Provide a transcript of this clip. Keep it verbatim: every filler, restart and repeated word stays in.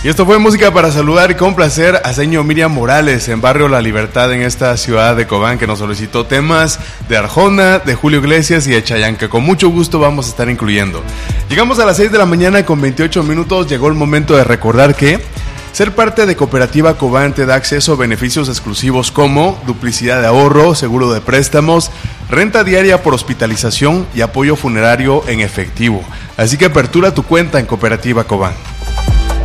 Y esto fue música para saludar y complacer a señor Miriam Morales en Barrio La Libertad en esta ciudad de Cobán, que nos solicitó temas de Arjona, de Julio Iglesias y de Chayanne, que con mucho gusto vamos a estar incluyendo. Llegamos a las seis de la mañana con veintiocho minutos, llegó el momento de recordar que ser parte de Cooperativa Cobán te da acceso a beneficios exclusivos como duplicidad de ahorro, seguro de préstamos, renta diaria por hospitalización y apoyo funerario en efectivo. Así que apertura tu cuenta en Cooperativa Cobán.